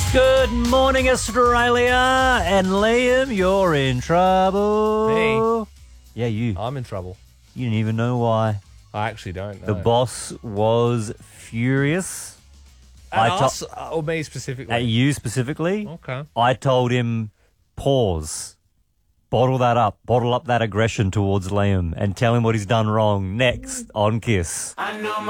Good morning, Australia. And Liam, you're in trouble. Me? Yeah, you. I'm in trouble. You didn't even know why. I actually don't know. The boss was furious. At us, or me specifically? At you specifically. Okay. I told him, pause. Bottle up that aggression towards Liam and tell him what he's done wrong. Next on Kiss. I know